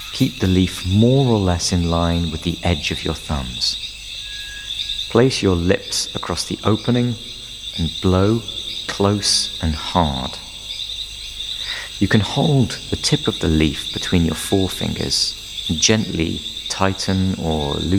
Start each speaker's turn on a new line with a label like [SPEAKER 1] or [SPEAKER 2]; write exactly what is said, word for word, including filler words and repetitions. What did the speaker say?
[SPEAKER 1] Keep the leaf more or less in line with the edge of your thumbs. Place your lips across the opening and blow close and hard. You can hold the tip of the leaf between your forefingers and gently tighten or loosen